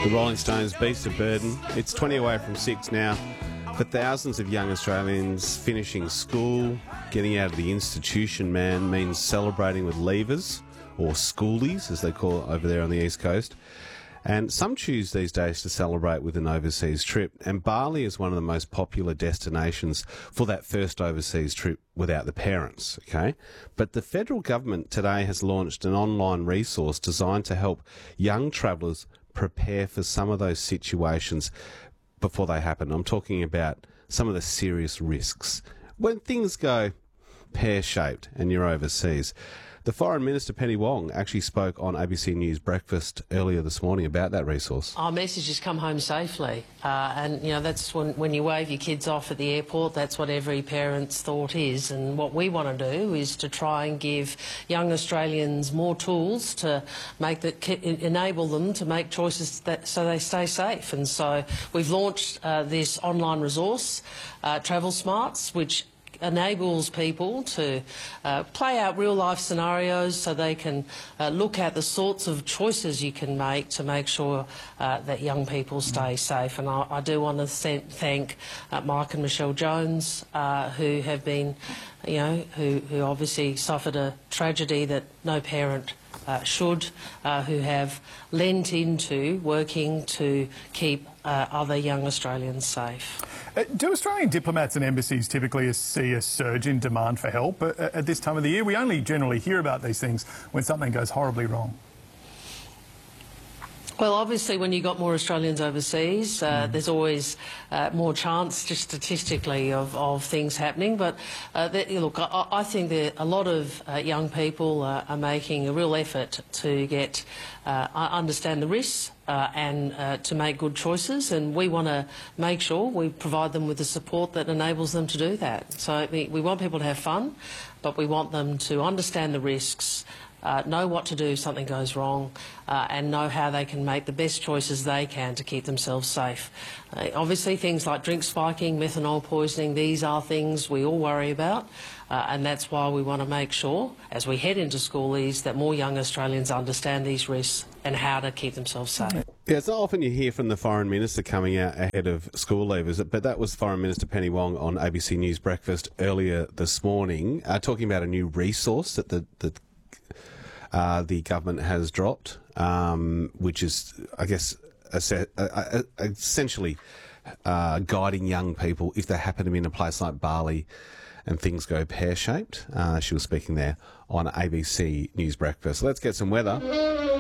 The Rolling Stones' Beast of Burden. It's 20 away from 6 now. For thousands of young Australians, finishing school, getting out of the institution, means celebrating with leavers, or schoolies, as they call it over there on the East Coast. And some choose these days to celebrate with an overseas trip. And Bali is one of the most popular destinations for that first overseas trip without the parents, okay? But the federal government today has launched an online resource designed to help young travellers prepare for some of those situations before they happen. I'm talking about some of the serious risks. When things go pear-shaped and you're overseas. The Foreign Minister, Penny Wong, actually spoke on ABC News Breakfast earlier this morning about that resource. Our message is come home safely. And, you know, that's when you wave your kids off at the airport, that's what every parent's thought is. And what we want to do is to try and give young Australians more tools to enable them to make choices so they stay safe. And so we've launched this online resource, Travel Smarts, which enables people to play out real-life scenarios so they can look at the sorts of choices you can make to make sure that young people stay safe. And I do want to thank Mike and Michelle Jones, who have been, you know, who obviously suffered a tragedy that no parent should, who have lent into working to keep other young Australians safe. Do Australian diplomats and embassies typically see a surge in demand for help at this time of the year? We only generally hear about these things when something goes horribly wrong. Well, obviously, when you've got more Australians overseas, there's always more chance, just statistically, of things happening. But look, I think that a lot of young people are making a real effort to understand the risks and to make good choices. And we want to make sure we provide them with the support that enables them to do that. So we want people to have fun, but we want them to understand the risks, know what to do if something goes wrong, and know how they can make the best choices they can to keep themselves safe. Obviously, things like drink spiking, methanol poisoning, these are things we all worry about, and that's why we want to make sure, as we head into schoolies, that more young Australians understand these risks and how to keep themselves safe. Yeah, it's not often you hear from the Foreign Minister coming out ahead of school leavers, but that was Foreign Minister Penny Wong on ABC News Breakfast earlier this morning, talking about a new resource that the government has dropped, which is, I guess, essentially guiding young people if they happen to be in a place like Bali and things go pear-shaped. She was speaking there on ABC News Breakfast. Let's get some weather.